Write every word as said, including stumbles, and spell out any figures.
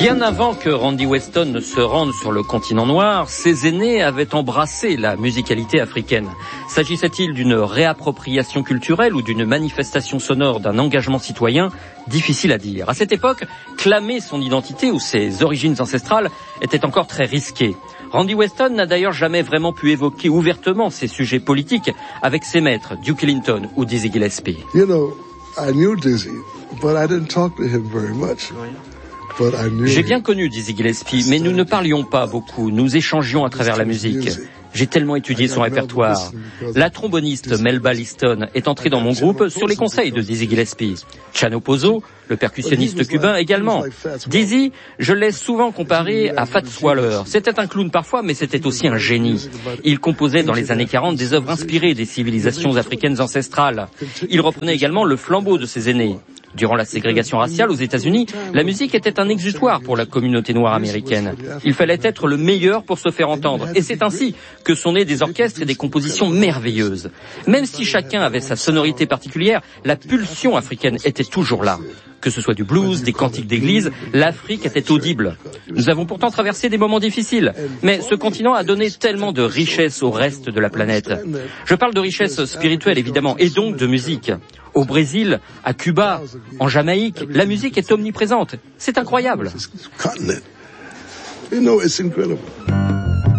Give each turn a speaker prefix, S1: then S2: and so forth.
S1: Bien avant que Randy Weston ne se rende sur le continent noir, ses aînés avaient embrassé la musicalité africaine. S'agissait-il d'une réappropriation culturelle ou d'une manifestation sonore d'un engagement citoyen ? Difficile à dire. À cette époque, clamer son identité ou ses origines ancestrales était encore très risqué. Randy Weston n'a d'ailleurs jamais vraiment pu évoquer ouvertement ses sujets politiques avec ses maîtres, Duke Ellington ou Dizzy Gillespie.
S2: You know, I knew Dizzy, but I didn't talk to him very much.
S1: J'ai bien connu Dizzy Gillespie, mais nous ne parlions pas beaucoup, nous échangions à travers la musique. J'ai tellement étudié son répertoire. La tromboniste Melba Liston est entrée dans mon groupe sur les conseils de Dizzy Gillespie. Chano Pozo, le percussionniste cubain, également. Dizzy, je l'ai souvent comparé à Fats Waller. C'était un clown parfois, mais c'était aussi un génie. Il composait dans les années quarante des œuvres inspirées des civilisations africaines ancestrales. Il reprenait également le flambeau de ses aînés. Durant la ségrégation raciale aux États-Unis, la musique était un exutoire pour la communauté noire américaine. Il fallait être le meilleur pour se faire entendre. Et c'est ainsi que sont nés des orchestres et des compositions merveilleuses. Même si chacun avait sa sonorité particulière, la pulsion africaine était toujours là. Que ce soit du blues, des cantiques d'église, l'Afrique était audible. Nous avons pourtant traversé des moments difficiles, mais ce continent a donné tellement de richesses au reste de la planète. Je parle de richesse spirituelle évidemment, et donc de musique. Au Brésil, à Cuba, en Jamaïque, la musique est omniprésente. C'est incroyable.
S2: You know, it's incredible.